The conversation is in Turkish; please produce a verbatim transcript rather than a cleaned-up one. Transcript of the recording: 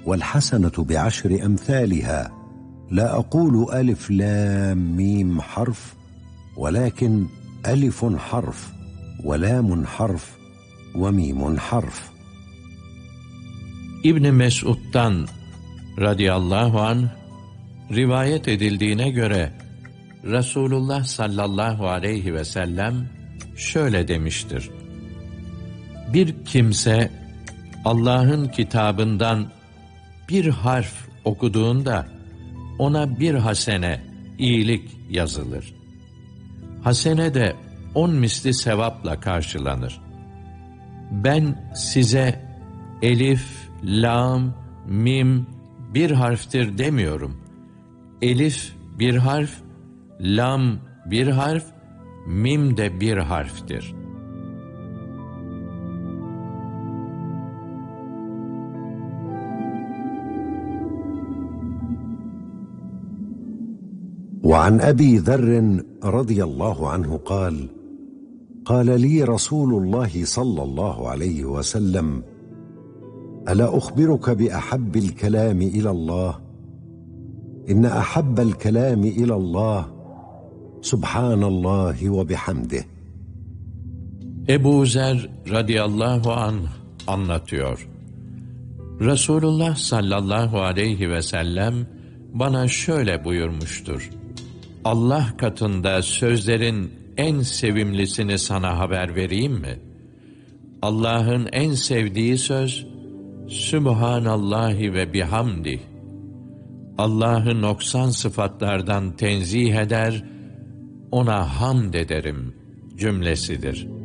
والحسنة بعشر أمثالها لا أقول ألف لام ميم حرف ولكن ألف حرف ولام حرف وميم حرف. İbn Mesud'dan radıyallahu anh rivayet edildiğine göre Resulullah sallallahu aleyhi ve sellem şöyle demiştir: Bir kimse Allah'ın kitabından bir harf okuduğunda ona bir hasene, iyilik yazılır. Hasene de on misli sevapla karşılanır. Ben size elif, lam, mim bir harftir demiyorum. Elif bir harf, lam bir harf, mim de bir harftir. وعن أبي ذر رضي الله عنه قال قال لي رسول الله صلى الله عليه وسلم ألا أخبرك بأحب الكلام إلى الله إن أحب الكلام إلى الله سبحان الله وبحمده. Ebu Zer radıyallahu anh anlatıyor. Resulullah sallallahu aleyhi ve sellem bana şöyle buyurmuştur: Allah katında sözlerin en sevimlisini sana haber vereyim mi? Allah'ın en sevdiği söz Sübhanallahi ve bihamdih. Allah'ı noksan sıfatlardan tenzih eder, ona hamd ederim cümlesidir.